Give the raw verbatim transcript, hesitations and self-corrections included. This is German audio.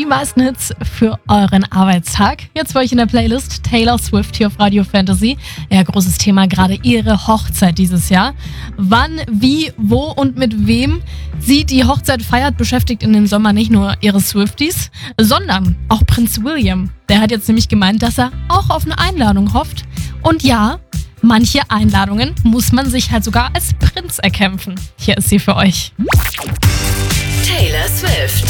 Die meisten Hits für euren Arbeitstag. Jetzt für euch in der Playlist Taylor Swift hier auf Radio Fantasy. Ja, großes Thema, gerade ihre Hochzeit dieses Jahr. Wann, wie, wo und mit wem sie die Hochzeit feiert, beschäftigt in dem Sommer nicht nur ihre Swifties, sondern auch Prinz William. Der hat jetzt nämlich gemeint, dass er auch auf eine Einladung hofft. Und ja, manche Einladungen muss man sich halt sogar als Prinz erkämpfen. Hier ist sie für euch. Taylor Swift.